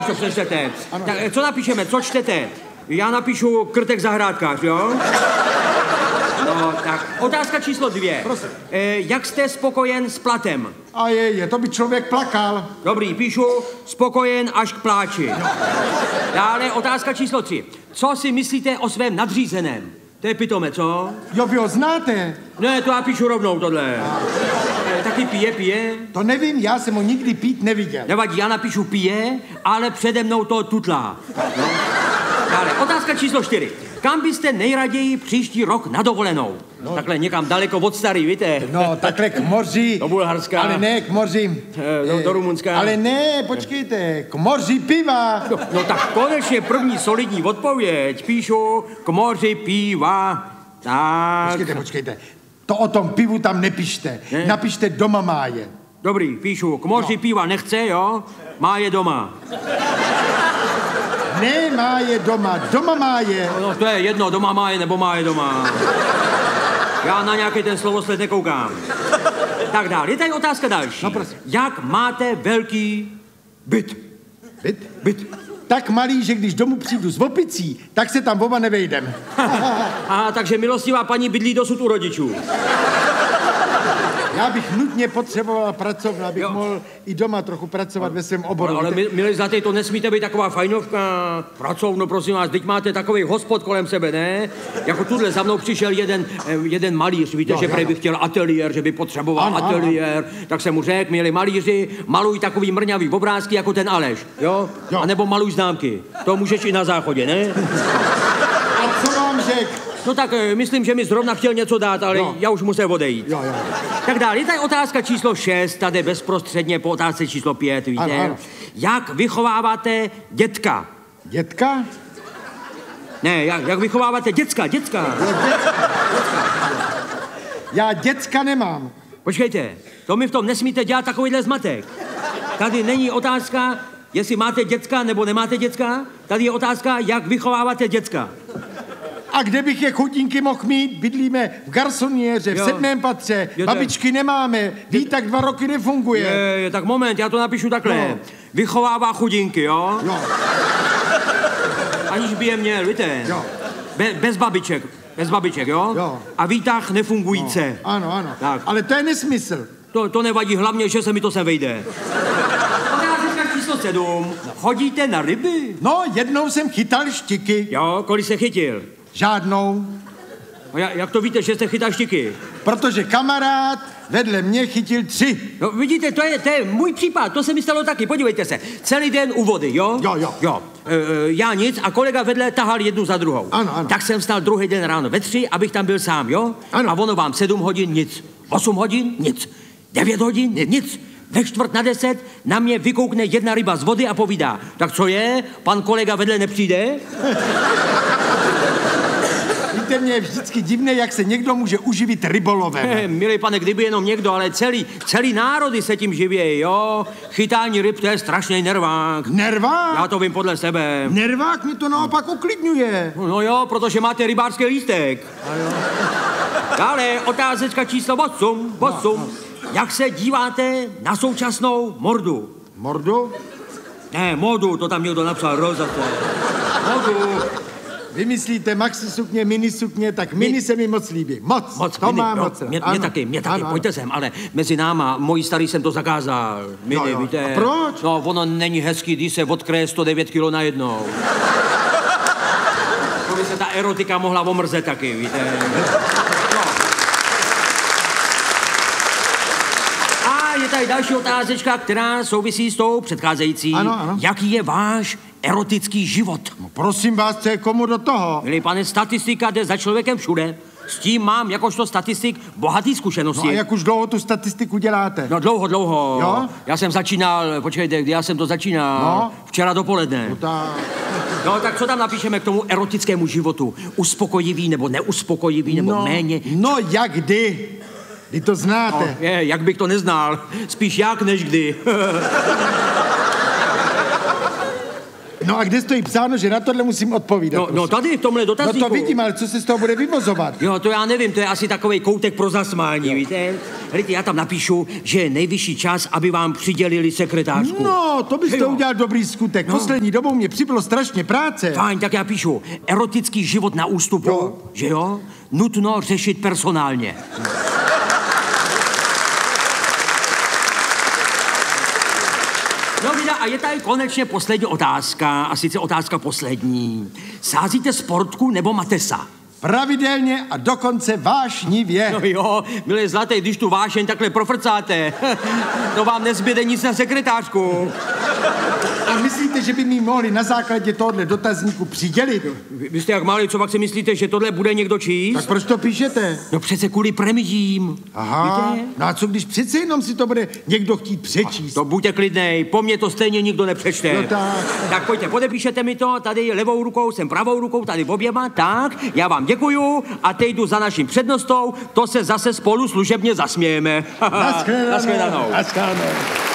Co přečtete? Tak, co napíšeme? Co čtete? Já napíšu Krtek zahrádkář, jo? No, tak, otázka číslo 2. Jak jste spokojen s platem? A to by člověk plakal. Dobrý, píšu spokojen až k pláči. Dále otázka číslo 3. Co si myslíte o svém nadřízeném? To je pitome, co? Jo, vy ho znáte? Ne, to já píšu rovnou tohle. Taky pije? To nevím, já jsem ho nikdy pít neviděl. Nevadí, já napíšu pije, ale přede mnou to tutlá. No. Dále, otázka číslo 4. Kam byste nejraději příští rok na dovolenou? No. Takhle někam daleko od starý, víte? No, takhle k moři. Do Bulharska. Ale ne, k moři. Do Rumunska. Ale ne, počkejte, k moři piva. No tak konečně první solidní odpověď. Píšu k moři piva. Tak. Počkejte. To o tom pivu tam nepište. Ne? Napište doma máje. Dobrý, píšu. K moři piva nechce, jo? Máje doma. Ne, máje doma. Doma máje. No to je jedno, doma máje nebo máje doma. Já na nějaký ten slovosled nekoukám. Tak dál, je tady otázka další. No prosím. Jak máte velký byt? Byt. Tak malý, že když domů přijdu s opicí, tak se tam oba nevejdem. Takže milostivá paní bydlí dosud u rodičů. Já bych nutně potřeboval pracovnu, abych mohl i doma trochu pracovat ve svém oboru. Ale milí zlatý, to nesmíte být taková fajnovka. Pracovnu, prosím vás, teď máte takový hospod kolem sebe, ne? Jako tuhle za mnou přišel jeden malíř, víte, že prej by chtěl ateliér, že by potřeboval ateliér. Tak jsem mu řekl, milí malíři, maluj takový mrňavý obrázky jako ten Aleš, jo? A nebo maluj známky. To můžeš i na záchodě, ne? A co vám řekl? No tak myslím, že mi zrovna chtěl něco dát, ale já už musel odejít. Jo. Tak dál, je tady otázka číslo 6, tady bezprostředně po otázce číslo 5, víte? Ano. Jak vychováváte dětka? Dětka? Ne, jak vychováváte děcka? Já děcka nemám. Počkejte, to mi v tom nesmíte dělat takovýhle zmatek. Tady není otázka, jestli máte děcka nebo nemáte děcka. Tady je otázka, jak vychováváte děcka. A kde bych je chudinky mohl mít? Bydlíme v garsoniéře, v 7. patře. Babičky nemáme. Tak 2 roky nefunguje. Tak moment, já to napíšu takhle. No. Vychovává chudinky, jo? Aniž by je měl, víte? Jo. Bez babiček, jo? A výtah nefungující. Ano. Tak. Ale to je nesmysl. To nevadí, hlavně, že se mi to vejde. Otázka číslo 7. Chodíte na ryby? No, jednou jsem chytal štiky. Jo, kolik se chytil? Žádnou. A jak to víte, že jste chytal štiky? Protože kamarád vedle mě chytil 3. No, vidíte, to je můj případ, to se mi stalo taky, podívejte se. Celý den u vody, jo? Jo. Já nic a kolega vedle tahal jednu za druhou. Ano. Tak jsem vstal druhý den ráno ve 3, abych tam byl sám, jo? Ano. A ono vám 7 hodin nic, 8 hodin nic, 9 hodin nic. Ve 9:45 na mě vykoukne jedna ryba z vody a povídá, tak co je, pan kolega vedle nepřijde? Víte, mě je vždycky divné, jak se někdo může uživit rybolovem. Milý pane, kdyby jenom někdo, ale celý národy se tím živějí, jo? Chytání ryb, to je strašný nervák. Nervák? Já to vím podle sebe. Nervák mě to naopak uklidňuje. No jo, protože máte rybářský lístek. Dále, otázečka číslo 8. Jak se díváte na současnou mordu? Mordu? Ne, modu, to tam někdo napsal, rozace. Modu. Vymyslíte maxi sukně, mini sukně, tak mini se mi moc líbí. Moc. To má moc. Mě taky, pojďte sem, ale mezi náma, mojí starý jsem to zakázal. Mini, víte. A proč? No, ono není hezký, když se odkryje 109 kilo najednou. To by se ta erotika mohla omrzet taky, víte. Je tady další otázečka, která souvisí s tou předcházející. Ano. Jaký je váš erotický život? No, prosím vás, co je komu do toho? Milý pane, statistika jde za člověkem všude. S tím mám jakožto statistik bohatý zkušenosti. No a jak už dlouho tu statistiku děláte? No dlouho. Jo? Já jsem začínal, počkejte, kdy já jsem to začínal? No? Včera dopoledne. No tak co tam napíšeme k tomu erotickému životu? Uspokojivý nebo neuspokojivý nebo méně? No jak kdy? Vy to znáte. No, jak bych to neznal. Spíš jak než kdy. No a kde stojí psáno, že na tohle musím odpovídat? No tady v tomhle dotazníku. No to vidím, ale co se z toho bude vyvozovat? Jo, to já nevím, to je asi takovej koutek pro zasmání, víte? Hledajte, já tam napíšu, že je nejvyšší čas, aby vám přidělili sekretářku. No, to byste udělal dobrý skutek. No. Poslední dobou mě přibylo strašně práce. Fajn, tak já píšu, erotický život na ústupu, Jo. že jo? Nutno řešit personálně. No vida, a je tady konečně poslední otázka, a sice otázka poslední. Sázíte sportku nebo matesa? Pravidelně a dokonce vášnivě. No jo, milé zlaté, když tu vášeň takhle profrcáte, to vám nezbyde nic na sekretářku. A myslíte, že by mi mohli na základě tohohle dotazníku přidělit? Vy jste jak malý, co pak si myslíte, že tohle bude někdo číst? Tak proč to píšete? No přece kvůli premiím. Aha, Víte? no a co když přece jenom si to bude někdo chtít přečíst? To buďte klidnej, po mně to stejně nikdo nepřečte. No tak. Tak pojďte, podepíšete mi to, tady levou rukou, jsem pravou rukou, tady oběma, tak, já vám děkuju a teď jdu za naším přednostou, to se zase spolu služebně zasmějeme. Naschledanou. Naschledanou. Naschledanou.